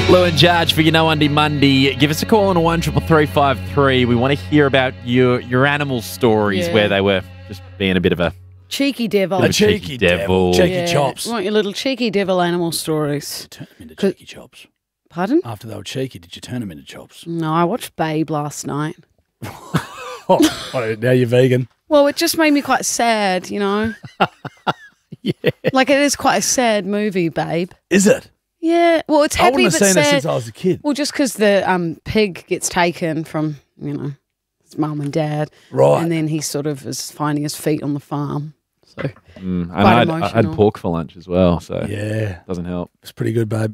Lou and Judge for your No Undy Monday. Give us a call on 133353. We want to hear about your animal stories where they were just being a bit of a cheeky devil. A cheeky devil. Cheeky chops. We want your little cheeky devil animal stories. Turn them into cheeky chops. Pardon? After they were cheeky, did you turn them into chops? No, I watched Babe last night. Now you're vegan. Well, it just made me quite sad, you know? Like, it is quite a sad movie, Babe. Is it? Yeah. Well, it's I happy wouldn't but have seen sad. it since I was a kid. Well, just because the pig gets taken from, his mum and dad. Right. And then he sort of is finding his feet on the farm. So, and quite I had emotional. pork for lunch as well, so Yeah. doesn't help. It's pretty good, babe.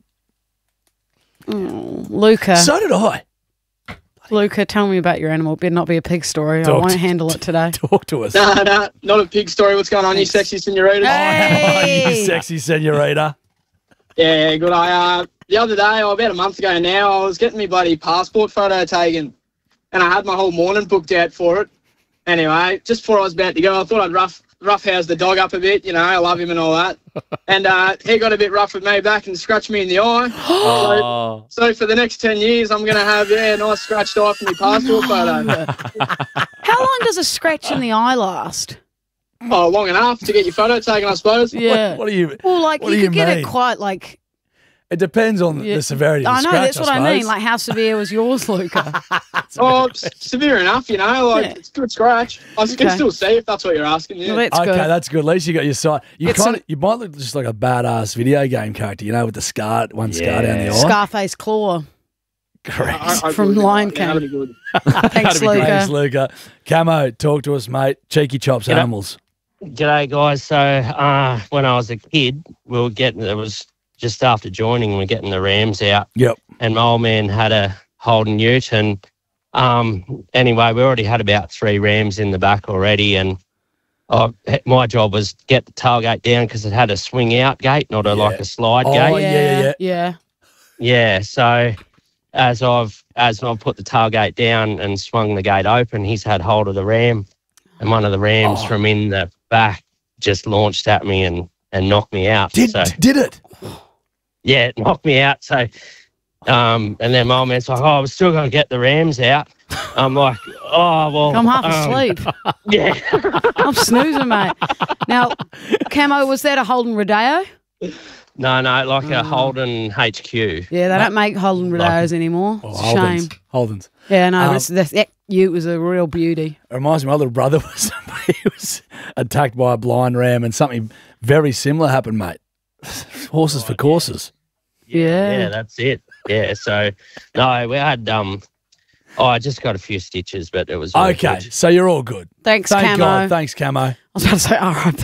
Oh, Luca. So did I. Luca, tell me about your animal. It better not be a pig story. I Talk won't to- handle it today. Talk to us. Nah, not a pig story. What's going on, you sexy senorita? Hey! You sexy senorita. Yeah, good. The other day, or about a month ago now, I was getting my bloody passport photo taken, and I had my whole morning booked out for it. Anyway, just before I was about to go, I thought I'd roughhouse the dog up a bit. I love him and all that. And he got a bit rough with me back and scratched me in the eye. So for the next 10 years, I'm going to have, a nice scratched eye for my passport photo. How long does a scratch in the eye last? Oh, long enough to get your photo taken, I suppose. Yeah. What do you? Well, like, what do you could get mean? it quite, like... It depends on the severity of the I know, scratch, that's what I mean. suppose. Like, how severe was yours, Luca? Oh, severe enough, It's a good scratch. I can Okay. still see if that's what you're asking. Yeah. Well, that's Okay, good. that's good. At least you got your sight. You Get some- you might look just like a badass video game character, with the scar, one scar down the eye. Scarface Claw. Correct. I From would do Lion that. Yeah, King. that'd be good. Thanks, Luca. Thanks, Luca. Camo, talk to us, mate. Cheeky chops, animals. G'day, guys. So when I was a kid, it was just after joining, we were getting the rams out. Yep. And my old man had a Holden Ute. And anyway, we already had about 3 rams in the back already. And my job was to get the tailgate down because it had a swing out gate, not like a slide gate. Oh, yeah. Yeah, so as I put the tailgate down and swung the gate open, he's had hold of the ram, and one of the rams from in the back just launched at me and knocked me out. Did it? Yeah, it knocked me out. So, and then my old man's like, "Oh, we're still going to get the rams out." I'm like, "Oh, well." I'm half asleep. Yeah. I'm snoozing, mate. Now, Camo, was that a Holden Rodeo? No, like a Holden HQ. Yeah, they don't make Holden Rodeos anymore. It's a shame. Holden's. Yeah, no, that ute was a real beauty. It reminds me, my little brother was attacked by a blind ram, and something very similar happened, mate. Horses for courses. Yeah, that's it. Yeah, so no, we had I just got a few stitches, but it was all Okay, good. so you're all good. Thanks, Thank Camo. God. Thanks, Camo. I was about to say, all right.